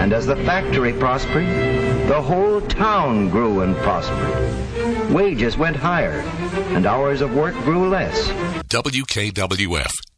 And as the factory prospered, the whole town grew and prospered. Wages went higher, and hours of work grew less. WKWF